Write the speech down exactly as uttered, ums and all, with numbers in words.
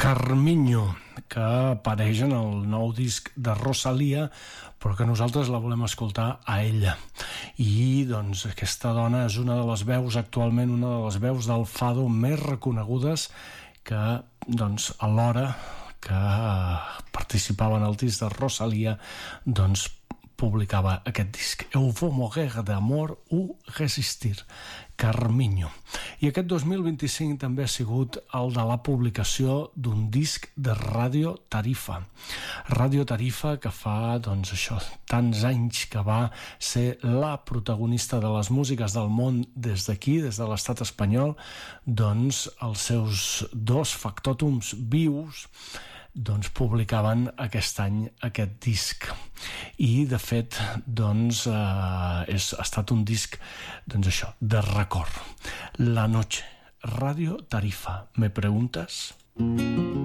Carmiño, que apareix en el nou disc de Rosalía, però que nosaltres la volem escoltar a ella. I doncs aquesta dona és una de les veus, actualment una de les veus del fado més reconegudes, que doncs alhora que participava en el disc de Rosalía, doncs publicava aquest disc, Eu vou morrer d'amor ou resistir, Carmiño. I aquest dos mil vint-i-cinc també ha sigut el de la publicació d'un disc de Ràdio Tarifa. Ràdio Tarifa, que fa, doncs això, tants anys que va ser la protagonista de les músiques del món des d'aquí, des de l'estat espanyol, doncs els seus dos factòtums vius doncs publicaven aquest any aquest disc. I de fet doncs eh, és, ha estat un disc doncs això, de record. La noche, Radio Tarifa. ¿Me preguntas?